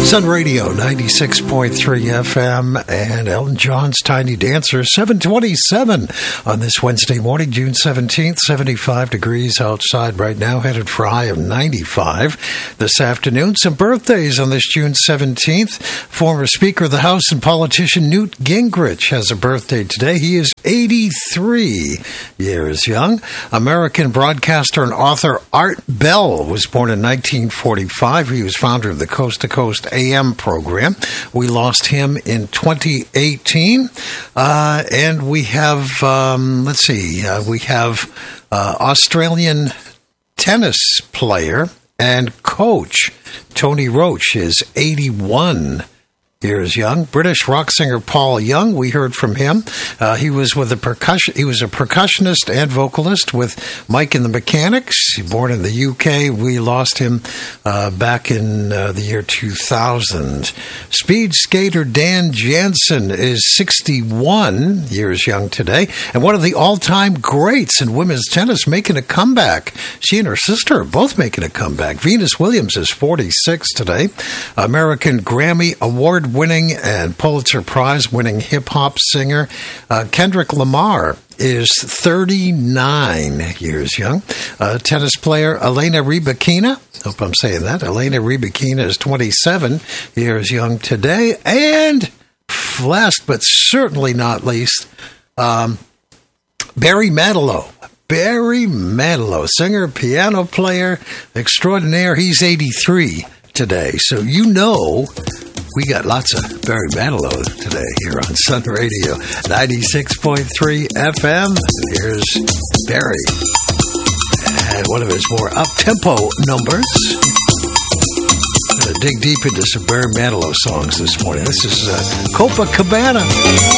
Sun Radio 96.3 FM and Elton John's Tiny Dancer 727 on this Wednesday morning, June 17th, 75 degrees outside right now, headed for a high of 95 this afternoon. Some birthdays on this June 17th. Former Speaker of the House and politician Newt Gingrich has a birthday today. He is 83 years young. American broadcaster and author Art Bell was born in 1945. He was founder of the Coast to Coast AM program. We lost him in 2018. And we have, we have Australian tennis player and coach Tony Roche is 81 years young. British rock singer Paul Young, we heard from him. He was a percussionist and vocalist with Mike and the Mechanics. Born in the UK, we lost him back in the year 2000. Speed skater Dan Jansen is 61 years young today, and one of the all-time greats in women's tennis making a comeback. She and her sister are both making a comeback. Venus Williams is 46 today. American Grammy Award-winning and Pulitzer Prize-winning hip-hop singer Kendrick Lamar is 39 years young. Tennis player Elena Rybakina, hope I'm saying that, Elena Rybakina is 27 years young today. And last but certainly not least, Barry Manilow. Barry Manilow, singer, piano player extraordinaire. He's 83 today. So you know we got lots of Barry Manilow today here on Sun Radio 96.3 FM. Here's Barry and one of his more up-tempo numbers. I'm going to dig deep into some Barry Manilow songs this morning. This is Copacabana.